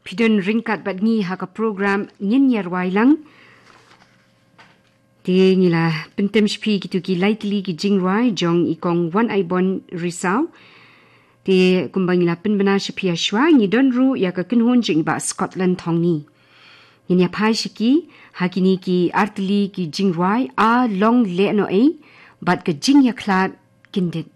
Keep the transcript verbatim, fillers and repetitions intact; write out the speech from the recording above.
pidon ringkat bat ngi ha ka program nyen yar wailang ti ngila pentem spi gitu ki lightly ki jingrai jong ikong one i bon risau ti kumbang ngila penbena shpia shwa ngi don ru ya ka kinhon jing ba Scotland thong ni yin ya phai shiki hakini ki artli ki jingrai a long le no e bat ka jing ya klat kindit